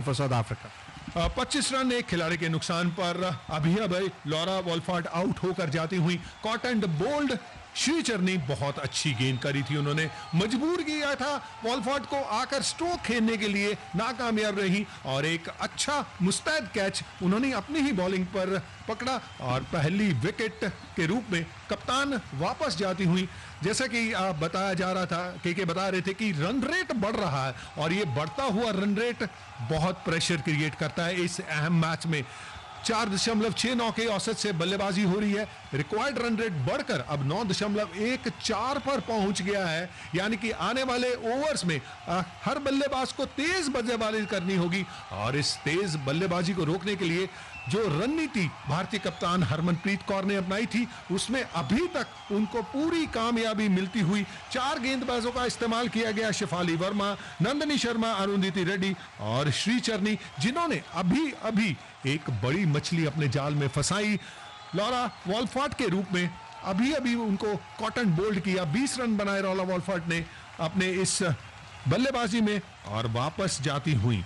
for South Africa. 25 run एक खिलाड़ी के नुकसान पर अभी लॉरा वॉल्फार्ड आउट होकर जाती हुई। कॉट एंड बोल्ड श्रीचरनी बहुत अच्छी गेंद करी थी, उन्होंने मजबूर किया था वॉल्फार्ड को आकर स्ट्रोक खेलने के लिए, नाकामयाब रही और एक अच्छा मुस्तैद कैच उन्होंने अपनी ही बॉलिंग पर पकड़ा और पहली विकेट के रूप में कप्तान वापस जाती हुई। जैसा कि बताया जा रहा था, के बता रहे थे कि रन रेट बढ़ रहा है और ये बढ़ता हुआ रन रेट बहुत प्रेशर क्रिएट करता है इस अहम मैच में। 4.69 के औसत से बल्लेबाजी हो रही है। रिक्वायर्ड रन रेट बढ़कर अब 9.14 पर पहुंच गया है, यानी कि आने वाले ओवर्स में हर बल्लेबाज को तेज बल्लेबाजी करनी होगी और इस तेज बल्लेबाजी को रोकने के लिए जो रणनीति भारतीय कप्तान हरमनप्रीत कौर ने अपनाई थी उसमें अभी तक उनको पूरी कामयाबी मिलती हुई। 4 गेंदबाजों का इस्तेमाल किया गया, शिफाली वर्मा, नंदनी शर्मा, अरुंधति रेड्डी और श्रीचरनी, जिन्होंने अभी अभी एक बड़ी मछली अपने जाल में फंसाई लॉरा वॉल्फार्ड के रूप में। अभी अभी उनको कॉटन बोल्ड किया, 20 रन बनाए लॉरा वॉल्फार्ड ने अपने इस बल्लेबाजी में और वापस जाती हुई।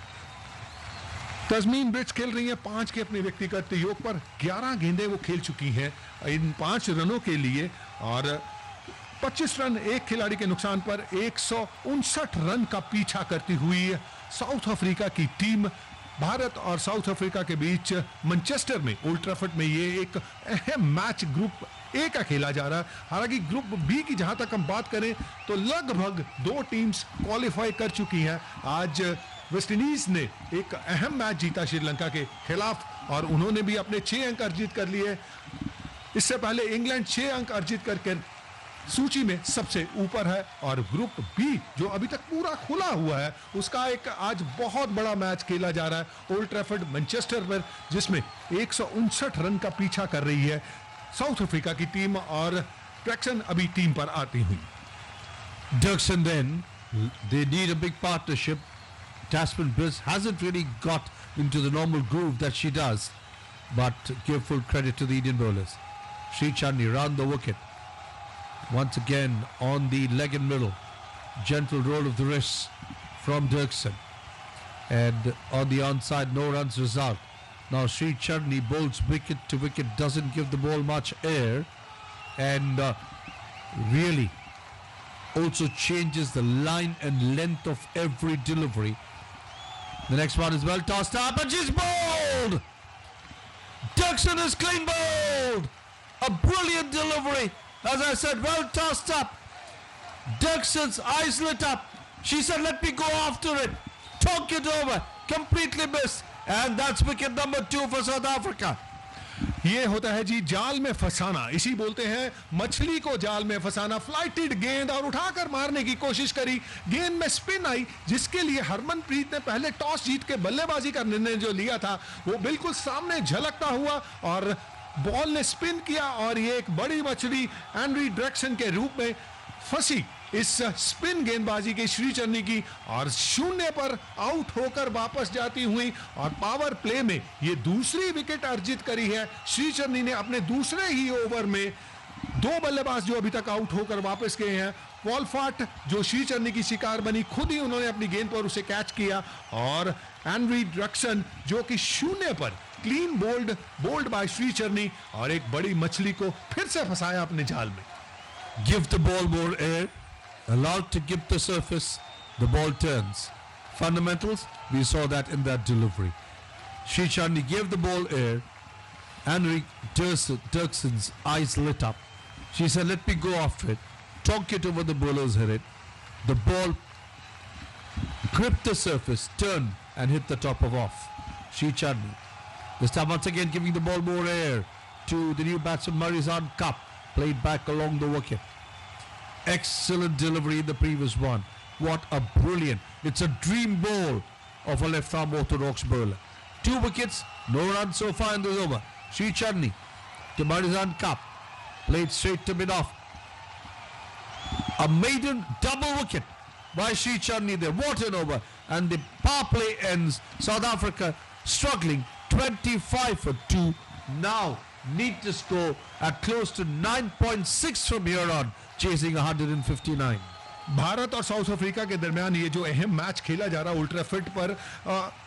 तस्मीन ब्रिज खेल रही है 5 के अपने व्यक्तिगत योग पर। 11 गेंदें वो खेल चुकी हैं इन 5 रनों के लिए और 25 रन एक खिलाड़ी के नुकसान पर 159 रन का पीछा करती हुई साउथ अफ्रीका की टीम। भारत और साउथ अफ्रीका के बीच मैनचेस्टर में, ओल्ड ट्रैफर्ड में ये एक अहम मैच ग्रुप ए का खेला जा रहा है। हालांकि ग्रुप बी की जहां तक हम बात करें तो लगभग 2 टीम्स क्वालिफाई कर चुकी हैं। आज वेस्टइंडीज ने एक अहम मैच जीता श्रीलंका के खिलाफ और उन्होंने भी अपने 6 अंक अर्जित कर लिए। इससे पहले इंग्लैंड 6 अंक अर्जित करके सूची में सबसे ऊपर है और ग्रुप बी जो अभी तक पूरा खुला हुआ है उसका एक आज बहुत बड़ा मैच खेला जा रहा है ओल्ड ट्रैफर्ड मैनचेस्टर पर, जिसमें 159 रन का पीछा कर रही है साउथ अफ्रीका की टीम और ट्रैक्सन अभी टीम पर आती हुई। Dirksen then, they need a big partnership. Tasman Briz hasn't really got into the normal groove that she does, but give full credit to the Indian bowlers. Shrichandni round the wicket. Once again on the leg and middle. Gentle roll of the wrists from Dirksen. And on the onside, no runs result. Now Shrichandni bowls wicket to wicket, doesn't give the ball much air and really also changes the line and length of every delivery. The next one is well tossed up and she's bowled! Dirksen is clean bowled! A brilliant delivery. As I said, well tossed up. Dirksen's eyes lit up. She said, let me go after it. Talk it over. Completely missed. And that's wicket number 2 for South Africa. ये होता है जी जाल में फंसाना, इसी बोलते हैं मछली को जाल में फंसाना। फ्लाइटेड गेंद और उठाकर मारने की कोशिश करी, गेंद में स्पिन आई जिसके लिए हरमनप्रीत ने पहले टॉस जीत के बल्लेबाजी का निर्णय जो लिया था वो बिल्कुल सामने झलकता हुआ और बॉल ने स्पिन किया और ये एक बड़ी मछली एंड्री ड्रैक्सन के रूप में फंसी इस स्पिन गेंदबाजी की श्रीचरनी की और 0 पर आउट होकर वापस जाती हुई और पावर प्ले में ये दूसरी विकेट अर्जित करी है श्रीचरनी ने अपने दूसरे ही ओवर में। 2 बल्लेबाज जो अभी तक आउट होकर वापस गए हैं, वॉल्फार्ड जो श्रीचरनी की शिकार बनी, खुद ही उन्होंने अपनी गेंद पर उसे कैच किया और एंड्री ड्रैक्सन जो कि 0 पर क्लीन बोल्ड बाय श्रीचरनी और एक बड़ी मछली को फिर से फंसाया अपने जाल में। Give the ball more air. Allowed to give the surface, the ball turns. Fundamentals, we saw that in that delivery. Shrichandni gave the ball air. Henrik Dirksen's eyes lit up. She said, let me go after it. Talk it over the bowlers hit it. The ball gripped the surface, turned and hit the top of off. Shrichandni. This time once again giving the ball more air to the new batsman Marizanne Kapp. Played back along the wicket. Excellent delivery in the previous one. What a brilliant, it's a dream ball of a left arm orthodox bowler. 2 wickets, no runs so far in this over. Shrichandni to Marizanne Kapp. Played straight to mid-off. A maiden double wicket by Shrichandni there. What an over. And the power play ends. South Africa struggling 25 for 2. Now need to score at close to 9.6 from here on, chasing 159. Bharat और south Africa के दरमियान ये जो अहम match खेला जा रहा है ओल्ड ट्रैफर्ड पर